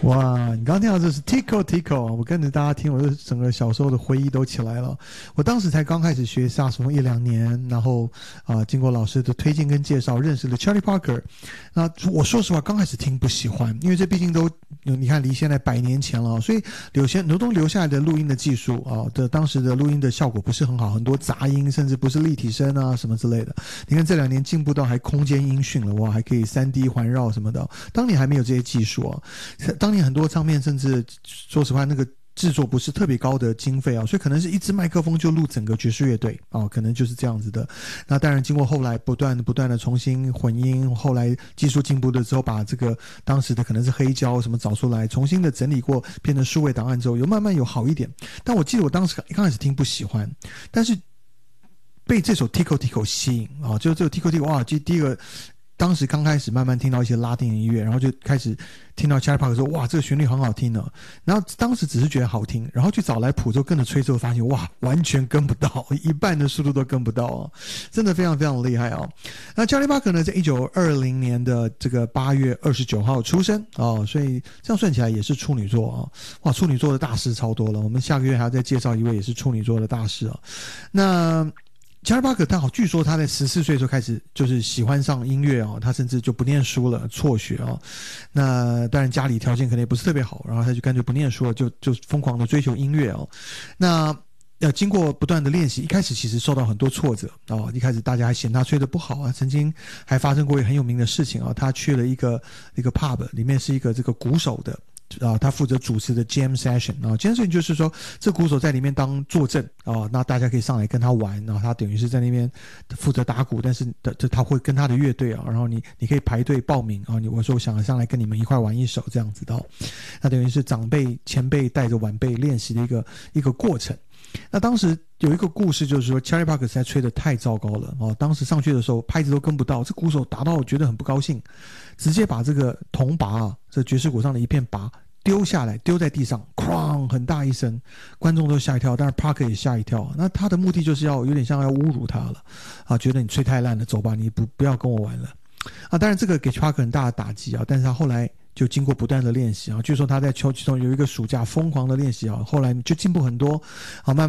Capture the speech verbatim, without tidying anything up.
哇，你刚刚听到这是 Tico Tico 啊，我跟着大家听，我的整个小时候的回忆都起来了。我当时才刚开始学萨克斯风一两年，然后啊、呃，经过老师的推荐跟介绍，认识了 Charlie Parker。那我说实话，刚开始听不喜欢，因为这毕竟都你看离现在百年前了，所以有些很多留下来的录音的技术啊的当时的录音的效果不是很好，很多杂音，甚至不是立体声啊什么之类的。你看这两年进步到还空间音讯了，哇，还可以 三 D 环绕什么的，当年还没有这些技术啊。当年很多唱片甚至说实话那个制作不是特别高的经费啊，所以可能是一支麦克风就录整个爵士乐队啊，可能就是这样子的。那当然经过后来不断的不断的重新混音，后来技术进步了之后，把这个当时的可能是黑胶什么找出来，重新的整理过，变成数位档案之后，有慢慢有好一点。但我记得我当时刚开始听不喜欢，但是被这首 Tico Tico 吸引啊，就这个 Tico Tico 哇，就第一个。当时刚开始慢慢听到一些拉丁音乐，然后就开始听到 Charlie Parker 说哇这个旋律很好听呢，然后当时只是觉得好听，然后去找来谱之后跟着吹之后发现哇完全跟不到，一半的速度都跟不到哦，真的非常非常厉害哦。那 Charlie Parker 呢在一九二零年的这个八月二十九号出生哦，所以这样算起来也是处女座哦，哇处女座的大师超多了，我们下个月还要再介绍一位也是处女座的大师哦。那Charlie Parker 他好，据说他在十四岁的时候开始就是喜欢上音乐哦，他甚至就不念书了，辍学哦。那当然家里条件可能也不是特别好，然后他就干脆不念书了，就就疯狂的追求音乐哦。那呃，经过不断的练习，一开始其实受到很多挫折哦，一开始大家还嫌他吹得不好啊，曾经还发生过一个很有名的事情啊、哦，他去了一个一个 pub， 里面是一个这个鼓手的。啊，他负责主持的 jam session 啊 ，jam session 就是说，这鼓手在里面当坐镇啊，那大家可以上来跟他玩，然后他等于是在那边负责打鼓，但是他会跟他的乐队啊，然后你你可以排队报名啊，你我说我想上来跟你们一块玩一首这样子的、哦，那等于是长辈前辈带着晚辈练习的一个一个过程。那当时有一个故事，就是说 Charlie Parker 实在吹得太糟糕了哦，当时上去的时候拍子都跟不到，这鼓手打到我觉得很不高兴，直接把这个铜拔啊，这爵士鼓上的一片拔丢下来，丢在地上，哐，很大一声，观众都吓一跳，但是 Parker 也吓一跳。那他的目的就是要有点像要侮辱他了啊，觉得你吹太烂了，走吧，你不不要跟我玩了啊。当然这个给 Parker 很大的打击啊，但是他后来就经过不断的练习啊，据说他在秋季中有一个暑假疯狂的练习啊，后来就进步很多啊，慢慢